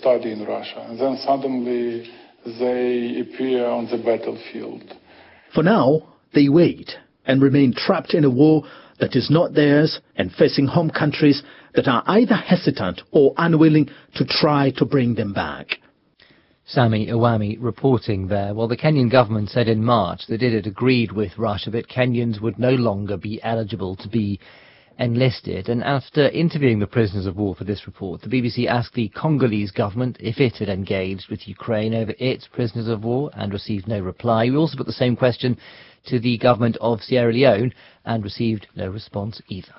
study in Russia, and then suddenly they appear on the battlefield. For now, they wait and remain trapped in a war that is not theirs and facing home countries that are either hesitant or unwilling to try to bring them back. Sami Awami reporting there. Well, the Kenyan government said in March that it had agreed with Russia that Kenyans would no longer be eligible to be enlisted. And after interviewing the prisoners of war for this report, the BBC asked the Congolese government if it had engaged with Ukraine over its prisoners of war and received no reply. We also put the same question to the government of Sierra Leone and received no response either.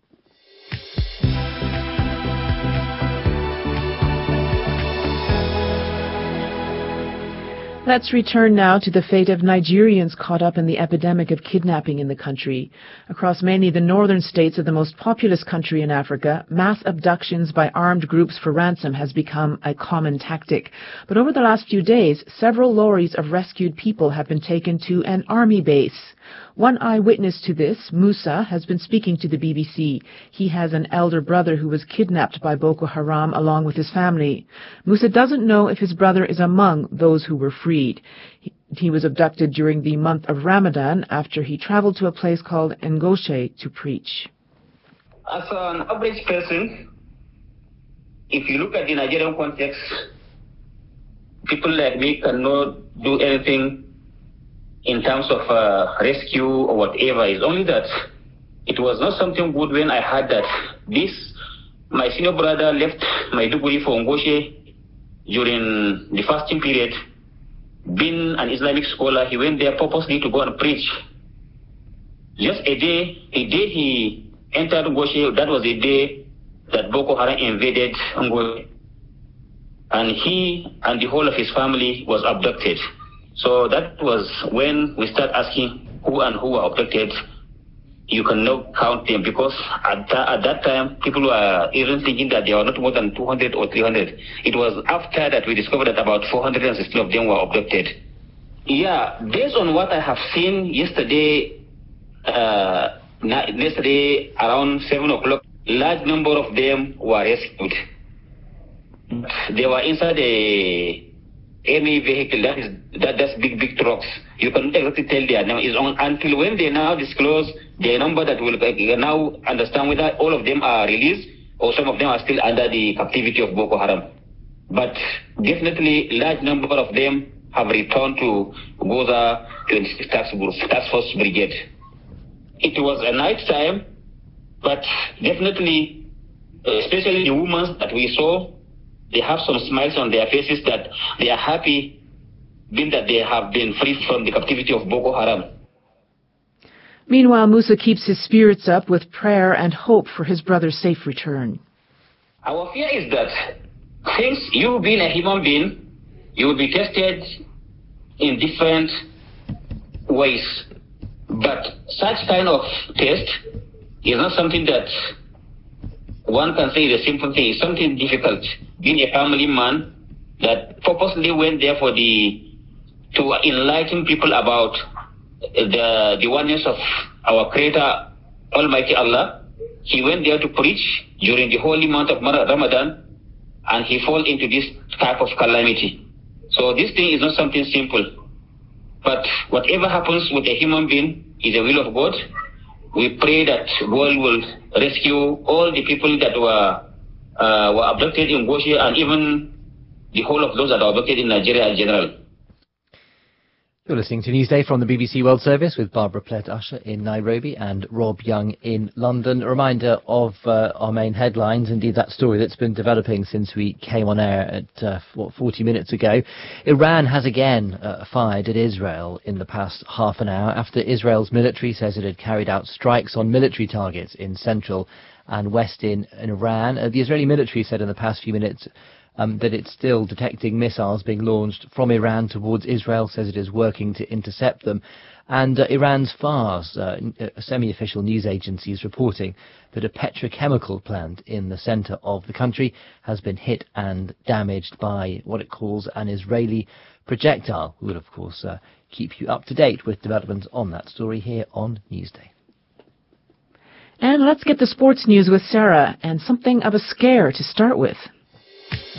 Let's return now to the fate of Nigerians caught up in the epidemic of kidnapping in the country. Across many of the northern states of the most populous country in Africa, mass abductions by armed groups for ransom has become a common tactic. But over the last few days, several lorries of rescued people have been taken to an army base. One eyewitness to this, Musa, has been speaking to the BBC. He has an elder brother who was kidnapped by Boko Haram along with his family. Musa doesn't know if his brother is among those who were freed. He was abducted during the month of Ramadan after he traveled to a place called Ngoshe to preach. As an average person, if you look at the Nigerian context, people like me cannot do anything in terms of rescue or whatever. It's only that it was not something good when I heard that my senior brother left Maiduguri for Ngoshe during the fasting period. Being an Islamic scholar, he went there purposely to go and preach. Just a day he entered Ngoshe, that was the day that Boko Haram invaded Ngoshe. And he and the whole of his family was abducted. So that was when we start asking who were abducted. You cannot count them because at that time, people were even thinking that there were not more than 200 or 300. It was after that we discovered that about 416 of them were abducted. Yeah, based on what I have seen yesterday around 7 o'clock, large number of them were rescued. They were inside any vehicle that's big trucks. You cannot exactly tell their name. Until when they now disclose the number that will now understand whether all of them are released or some of them are still under the captivity of Boko Haram. But definitely large number of them have returned to Goza 26 Task Force Brigade. It was a night time, but definitely, especially the women that we saw, they have some smiles on their faces that they are happy being that they have been free from the captivity of Boko Haram. Meanwhile, Musa keeps his spirits up with prayer and hope for his brother's safe return. Our fear is that since you being a human being, you will be tested in different ways. But such kind of test is not something that one can say is a simple thing. It's something difficult. Being a family man that purposely went there to enlighten people about the oneness of our Creator, Almighty Allah. He went there to preach during the holy month of Ramadan, and he fell into this type of calamity. So this thing is not something simple. But whatever happens with a human being is the will of God. We pray that God will rescue all the people that were abducted in Ngoshe and even the whole of those that are abducted in Nigeria in general. You're listening to Newsday from the BBC World Service with Barbara Plett-Usher in Nairobi and Rob Young in London. A reminder of our main headlines, indeed that story that's been developing since we came on air at 40 minutes ago. Iran has again fired at Israel in the past half an hour after Israel's military says it had carried out strikes on military targets in central and western Iran. The Israeli military said in the past few minutes that it's still detecting missiles being launched from Iran towards Israel, says it is working to intercept them. And Iran's Fars, a semi-official news agency, is reporting that a petrochemical plant in the centre of the country has been hit and damaged by what it calls an Israeli projectile. We will, of course, keep you up to date with developments on that story here on Newsday. And let's get the sports news with Sarah, and something of a scare to start with.